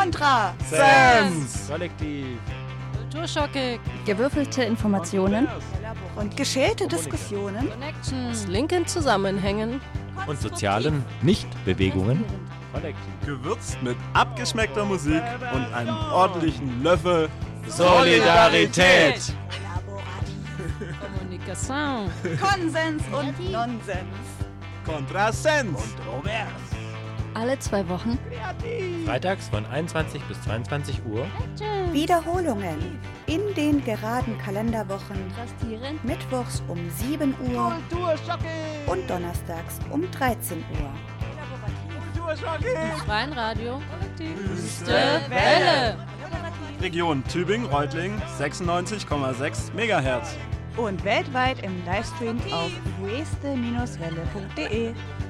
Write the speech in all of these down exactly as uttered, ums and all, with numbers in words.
Kontra Sense. Kollektiv. Kulturschockig. Gewürfelte Informationen und geschälte Diskussionen Connections. Linken Zusammenhängen. Und sozialen Nichtbewegungen. Kollektiv. Gewürzt mit abgeschmeckter Musik und einem ordentlichen Löffel Solidarität. Kommunikation. Konsens und Nonsens. Kontrasens. Kontrovers. alle zwei Wochen Freitags von einundzwanzig bis zweiundzwanzig Uhr. Wiederholungen in den geraden Kalenderwochen. Mittwochs um sieben Uhr und donnerstags um dreizehn Uhr. Im freien Radio. Wüste Welle. Region Tübingen-Reutlingen sechsundneunzig Komma sechs Megahertz. Und weltweit im Livestream auf weste Welle punkt de.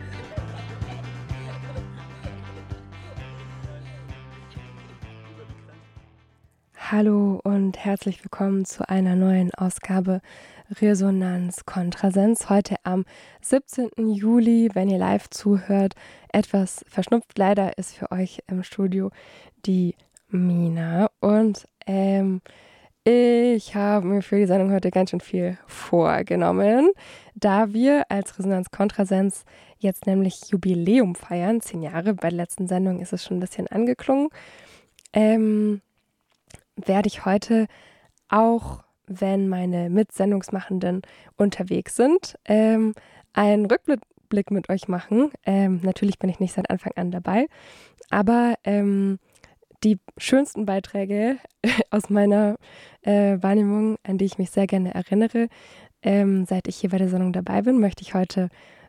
Hallo und herzlich willkommen zu einer neuen Ausgabe Resonanz Kontrasens. Heute am siebzehnten Juli, wenn ihr live zuhört, etwas verschnupft. Leider ist für euch im Studio die Mina und ähm, ich habe mir für die Sendung heute ganz schön viel vorgenommen, da wir als Resonanz Kontrasens jetzt nämlich Jubiläum feiern, zehn Jahre. Bei der letzten Sendung ist es schon ein bisschen angeklungen. Ähm, werde ich heute, auch wenn meine Mitsendungsmachenden unterwegs sind, ähm, einen Rückblick mit euch machen. Ähm, natürlich bin ich nicht seit Anfang an dabei, aber ähm, die schönsten Beiträge aus meiner äh, Wahrnehmung, an die ich mich sehr gerne erinnere, ähm, seit ich hier bei der Sendung dabei bin, möchte ich heute